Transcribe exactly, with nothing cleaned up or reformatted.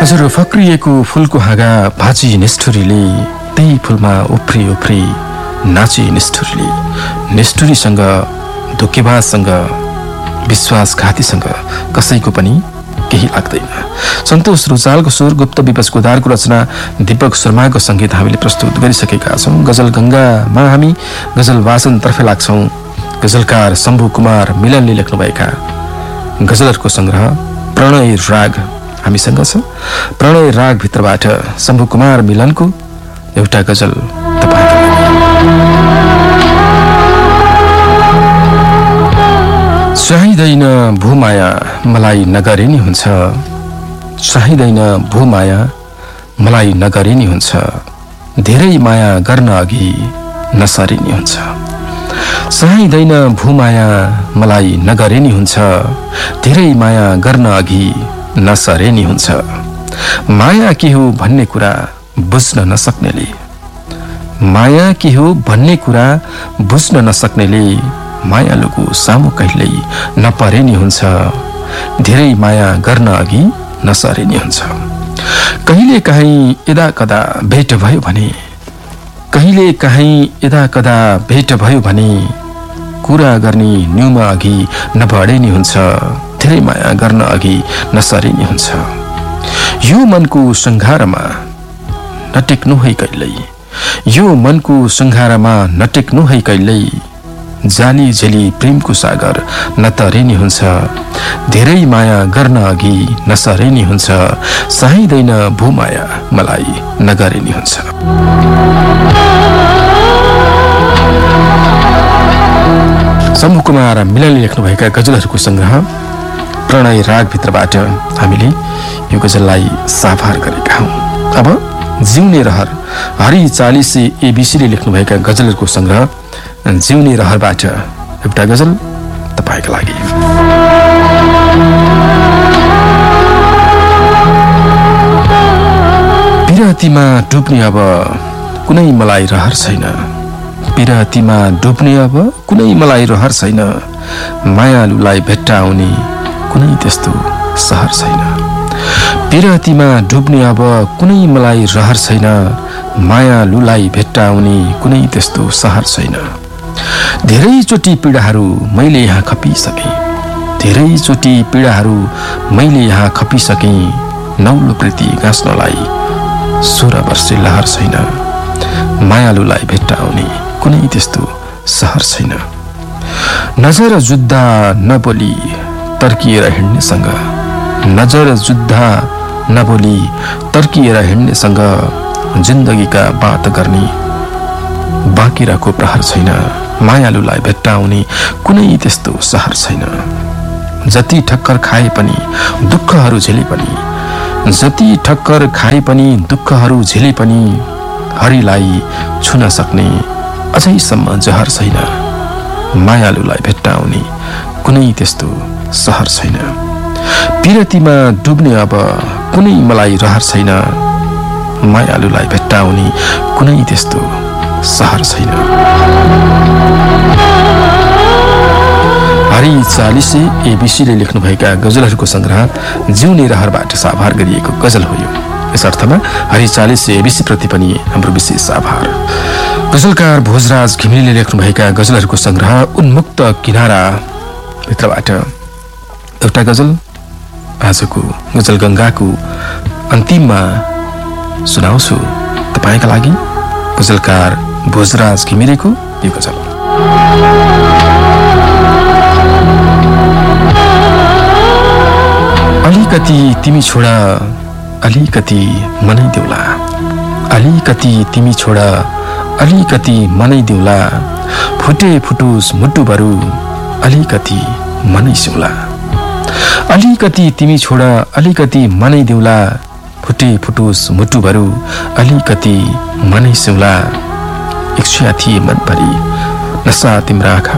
हजुर फक्रिएको फूलको हाँगा भाँची निष्ठुरीले त्यही फूलमा उफ्री उफ्री नाची निष्ठुरीले निष्ठुरीसँग धोकेबाजसँग विश्वासघातीसँग कसैको पनि केही लाग्दैन। सन्तोष रुचालको स्वर, गुप्त विपस कोदारको रचना, दीपक शर्माको संगीत हामीले प्रस्तुत गरिसकेका छौं। गजल गंगामा हामी गजल वाचनतर्फ लाग्छौं। गजलकार शम्भु कुमार मिलनले लेख्नुभएका गजलहरूको संग्रह प्रणय राग हामीसँग छ। प्रणय राग भित्रबाट शम्भु कुमार मिलनको एउटा गजल तपाईको चाहिँदैन भूमाया मलाई नगरे नि हुन्छ, चाहिँदैन भूमाया मलाई नगरे नि हुन्छ, धेरै माया गर्न अघि नसरे नि हुन्छ। चाहिँदैन भूमाया मलाई नगरे नि हुन्छ, धेरै माया गर्न अघि नसरे नि हुन्छ। माया के हो भन्ने कुरा बुझ्न नसक्नेले, माया के हो भन्ने कुरा बुझ्न नसक्नेले मायालुको सामु कहिल्यै नपरे नि हुन्छ, धेरै माया गर्न अघि नसरे नि हुन्छ। कहिले काहीँ यदा कदा भेट भयो भने, कहिले काहीँ यदा कदा भेट भयो भने कुरा गर्ने न्यूमा अघि नबढे नि हुन्छ, धेरै माया गर्न अघि नसरे नि हुन्छ। यो मनको संघारमा नटेक्नु है कहिल्यै, यो मनको संघारमा नटेक्नु है कहिल्यै, जाली झेली प्रेमको सागर नतरे नि हुन्छ, धेरै माया गर्न अघि नसरे नि हुन्छ। चाहिँदैन भूमाया मलाई नगरे नि हुन्छ। शम्भु कुमार मिलनले लेख्नुभएका गजलहरूको संग्रह प्रणय राग भित्रबाट हामीले यो गजललाई साभार गरेका हौं। अब जिउने रहर हरि चालिसे एबीसीले लेख्नुभएका गजलहरूको संग्रह जिउने रहरबाट एउटा गजल तपाईका लागि। पिरातीमा डुब्ने अब कुनै मलाई रहर छैन, पिरातीमा डुब्ने अब कुनै मलाई रहर छैन, मायालुलाई भेट्टाउने कुनै त्यस्तो सहर छैन। पिरातीमा डुब्ने अब कुनै मलाई रहर छैन, मायालुलाई भेट्टाउने कुनै त्यस्तो सहर छैन। धेरैचोटि पीडाहरू मैले यहाँ खपिसके, धेरैचोटि पीडाहरू मैले यहाँ खपिसके, नौलो प्रीति गाँच्नलाई सोह्र वर्षे लहर छैन, मायालुलाई भेट्टाउने कुनै त्यस्तो सहर छैन। नजर जुद्धा नबोली तर्किएर हिँड्नेसँग, नजर जुद्धा नबोली तर्किएर हिँड्नेसँग जिन्दगीका बात गर्ने बाँकी रहेको प्रहर छैन, मायालुलाई भेट्टाउने कुनै त्यस्तो सहर छैन। जति ठक्कर खाए पनि दुःखहरू झेले पनि, जति ठक्कर खाए पनि दुःखहरू झेले पनि, हरिलाई छुन सक्ने अझैसम्म जहर छैन, मायालुलाई भेट्टाउने कुनै त्यस्तो सहर छैन। पिरतीमा डुब्ने अब कुनै मलाई रहर छैन, मायालुलाई भेट्टाउने कुनै त्यस्तो सहर छैन। हरि चालिसे एबीसीले लेख्नुभएका गजलहरूको संग्रह जिउने रहरबाट साभार गरिएको गजल हो यो। यस अर्थमा हरि चालिसे एबीसी प्रति पनि हाम्रो विशेष आभार। गजलकार भोजराज घिमिरेले लेख्नुभएका गजलहरूको संग्रह उन्मुक्त किनारा भित्रबाट एउटा गजल आजको गजल गंगाको अन्तिममा सुनाउँछु तपाईका लागि। गजलकार भोजराज घिमिरेको यो गजल। अलिकति तिमी छोडा अलिकति मनै देउला, अलिकति तिमी छोडा अलिकति मनै देउला, फुटे फुटुस मुटुभरू अलिकति मनै सिउला, अलिकति तिमी छोडा अलिकति मनै देउला, फुटे फुटुस मुटुभरू अलिकति मनै सिउला। इच्छा थिए मनभरि नसा तिम्रा आँखा